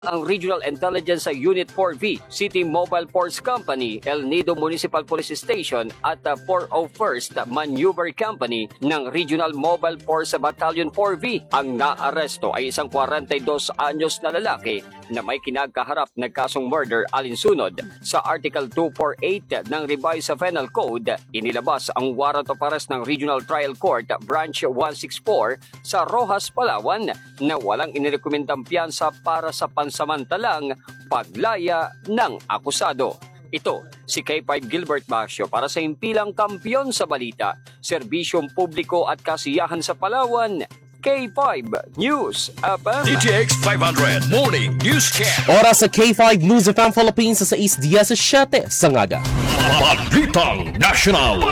Ang Regional Intelligence Unit 4V, City Mobile Force Company, El Nido Municipal Police Station at 401st Maneuver Company ng Regional Mobile Force Battalion 4V. Ang naaresto ay isang 42 anyos na lalaki na may kinagkaharap na kasong murder alinsunod sa Article 248 ng Revised Penal Code. Inilabas ang warrant of arrest ng Regional Trial Court Branch 164 sa Rojas, Palawan na walang inirekomendang piyansa para sa pansamantalang paglaya ng akusado. Ito, si K5 Gilbert Basio para sa himpilang kampiyon sa balita, serbisyong publiko at kasiyahan sa Palawan, K5 News FM. DTX 500 Morning Newscast. Oras sa K5 News FM Philippines sa 6:17 sa ngaga. Balitang National.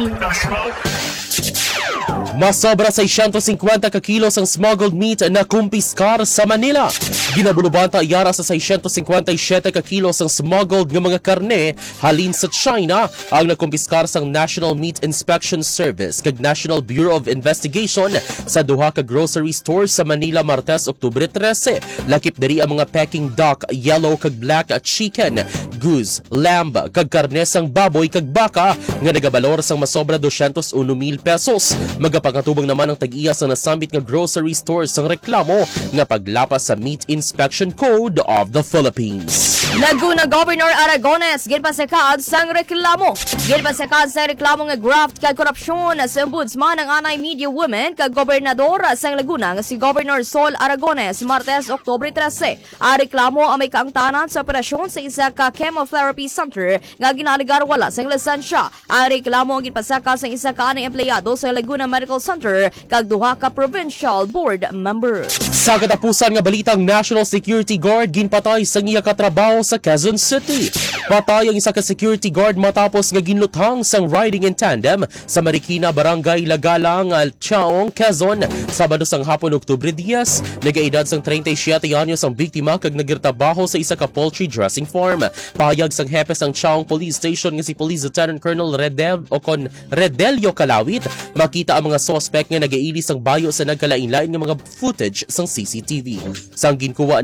Masobra sa 650 kakilos ang smuggled meat na kumpiskar sa Manila. Ginabulubanta yara sa 657 kakilos ang smuggled ng mga karne halin sa China ang nakumpiskar sa National Meat Inspection Service kag National Bureau of Investigation sa duha ka grocery stores sa Manila Martes, Oktubre 13. Lakip diri ang mga Peking duck, yellow kag black chicken, goose, lamb kag karne sang baboy kag baka nga nagabalor sang masobra 201,000 pesos. Magapakatubang naman ang tag-iya sa nasambit nga grocery stores sang reklamo nga paglapas sa Meat Inspection Code of the Philippines. Laguna Governor Aragones ginpasakad sang reklamo. Ginpasakad sa reklamo nga graft kag korupsyon sa ombudsman ng Anay Media Women kag gobernador sang Laguna nga si Governor Sol Aragones Martes, Oktubre 13. Ang reklamo ang may kaangtanan sa operasyon sa isa ka chemotherapy center nga ginaligar wala sang lisensya. Ang reklamo ang ginpasaka sa isa ka anay empleyado sa Laguna Medical Center kag duha ka provincial board member. Sa katapusan nga balitang National Security Guard ginpatay sa iya katrabaho sa Quezon City. Patay ang isa ka security guard matapos nga ginluthang sang riding in tandem sa Marikina Barangay Lagalang, Chaong, Quezon. Sabado sang hapon, Oktubre 10, nagaedad sang 37 anyos ang biktima kag nagtrabaho sa isa ka poultry dressing farm. Payag sang hepe sang Chaong Police Station nga si Police Lieutenant Colonel Redelio Kalawit, makita ang mga suspect nga nagailis ang bayo sa nagkalain-lain nga mga footage sang CCTV. Sang ginkuha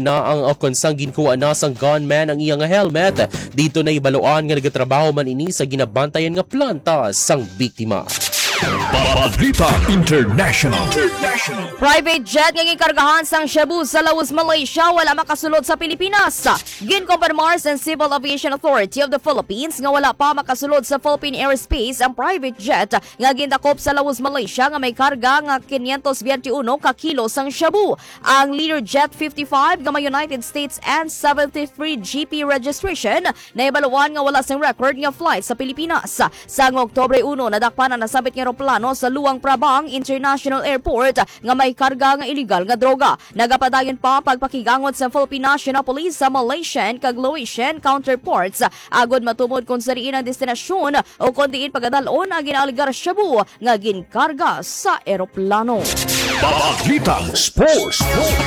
na sang gunman ang iyang helmet, dito na ibaluan nga nagatrabaho man ini sa ginabantayan nga planta sang biktima. Balitang International. Private jet nga gikargahan sang Cebu sa Laos, Malaysia wala makasulod sa Pilipinas. Ginkompirmar sa Civil Aviation Authority of the Philippines nga wala pa makasulod sa Philippine Airspace ang private jet nga gindakop sa Laos, Malaysia nga may karga nga 521 ka kilo sang Cebu. Ang Learjet 55 nga may United States and 73 GP registration na ibaluan nga wala sang record nga flight sa Pilipinas. Sang Oktubre 1 nadakpan na nasabit nga aeroplano sa Luang Prabang International Airport nga may karga nga iligal nga droga. Nagapadayon pa pagpakigangot sa Philippine National Police sa Malaysian kag Laotian counterparts agod matumod kung sariin ang destinasyon o kung diin pagadalon ang ginaligar Cebu nga ginkarga sa aeroplano. Balitang Sports.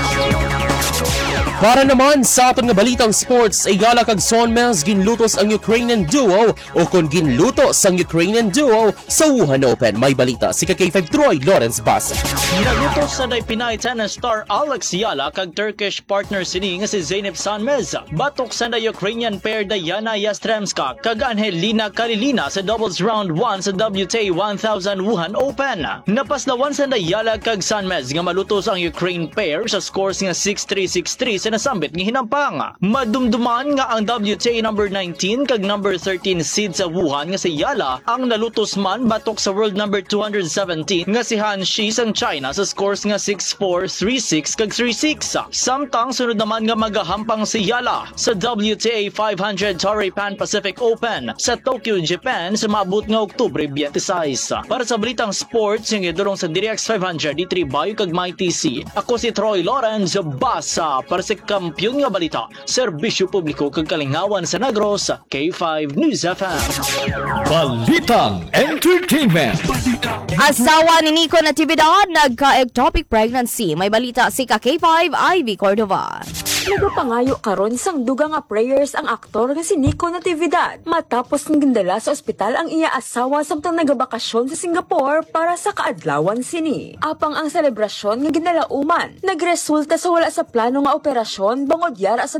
Para naman sa aton nga balitang sports, ay gala kag Sonmez ginlutos ang Ukrainian duo o kung ginlutos ang Ukrainian duo sa Wuhan Open. May balita si K5 Troy Lawrence Basa. Nalutos sa Pinay tennis star Alex Yala kag Turkish partner sini nga si Zeynep Sonmez. Batok sa Ukrainian pair Diana Yastremska kag Angelina Karilina sa doubles round 1 sa WTA 1000 Wuhan Open. Napaslawan sa Yala kag Sonmez nga malutos ang Ukraine pair sa scores nga 6-3, 6-3 sa nasambit nga hinampang. Madumduman nga ang WTA number 19 kag number 13 seed sa Wuhan nga si Yala ang nalutos man batok sa world number 217 nga si Han Shi sang China sa scores nga 6-4, 3-6 kag 3-6. Samtang sunod naman nga magahampang si Yala sa WTA 500 Torrey Pan Pacific Open sa Tokyo, Japan sa maabot nga Oktubre 26. Para sa balitang sports yung idulong sa DTX 500 D3 Bayo kag MyTC. Ako si Troy Lawrence Basa para sa kampyon nga balita, serbisyo publiko kag kalingawan sa Negros, K5 News FM. Balitang Entertainment. Asawa ni Nico Natividad nagka-ectopic pregnancy. May balita si K5 Ivy Cordova. Nagapangayo karon sang duga nga prayers ang aktor nga si Nico Natividad matapos ng gindala sa ospital ang iya asawa samtang nagabakasyon sa Singapore para sa kaadlawan sini. Apang ang selebrasyon nga ginalauman nagresulta sa wala sa plano nga operasyon bangod yara sa